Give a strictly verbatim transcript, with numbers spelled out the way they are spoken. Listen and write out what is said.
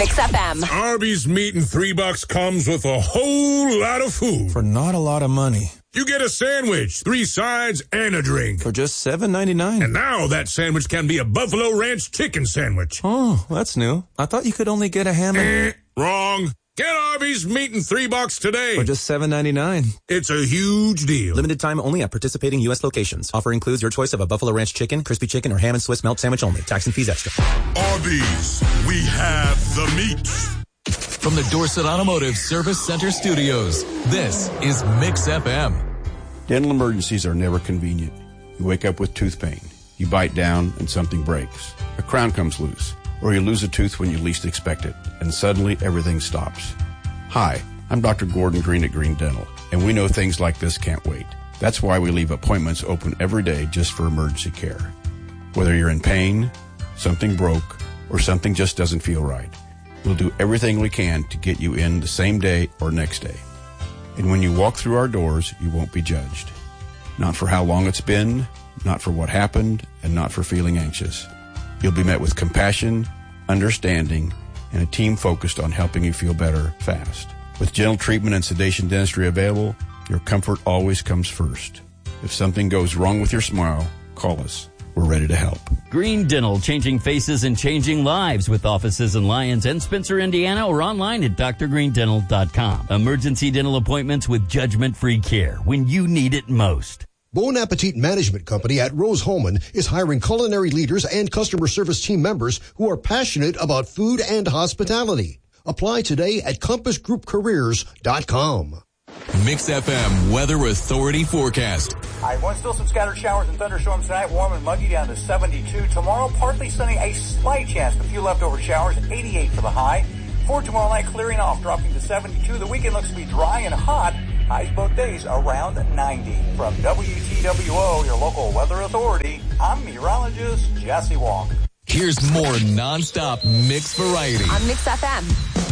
Mix F M. Arby's meat and three bucks comes with a whole lot of food. For not a lot of money. You get a sandwich, three sides, and a drink. For just seven ninety-nine. And now that sandwich can be a Buffalo Ranch chicken sandwich. Oh, that's new. I thought you could only get a ham and... Eh, wrong. Get Arby's meat and three bucks today. For just seven ninety-nine. It's a huge deal. Limited time only at participating U S locations. Offer includes your choice of a Buffalo Ranch chicken, crispy chicken, or ham and Swiss melt sandwich only. Tax and fees extra. Arby's, we have the meat. From the Dorset Automotive Service Center Studios, this is Mix F M. Dental emergencies are never convenient. You wake up with tooth pain. You bite down and something breaks. A crown comes loose. Or you lose a tooth when you least expect it. And suddenly everything stops. Hi, I'm Doctor Gordon Green at Green Dental. And we know things like this can't wait. That's why we leave appointments open every day just for emergency care. Whether you're in pain, something broke, or something just doesn't feel right. We'll do everything we can to get you in the same day or next day. And when you walk through our doors, you won't be judged. Not for how long it's been, not for what happened, and not for feeling anxious. You'll be met with compassion, understanding, and a team focused on helping you feel better fast. With gentle treatment and sedation dentistry available, your comfort always comes first. If something goes wrong with your smile, call us. We're ready to help. Green Dental, changing faces and changing lives, with offices in Lyons and Spencer, Indiana, or online at d r green dental dot com. Emergency dental appointments with judgment-free care when you need it most. Bon Appetit Management Company at Rose Holman is hiring culinary leaders and customer service team members who are passionate about food and hospitality. Apply today at compass group careers dot com. Mix F M Weather Authority forecast. All right, well, still some scattered showers and thunderstorms tonight. Warm and muggy down to seventy-two. Tomorrow, partly sunny, a slight chance of a few leftover showers, eighty-eight for the high. For tomorrow night, clearing off, dropping to seventy-two. The weekend looks to be dry and hot. Highs both days around ninety. From W T W O, your local weather authority, I'm meteorologist Jesse Walker. Here's more nonstop mix variety On Mix F M.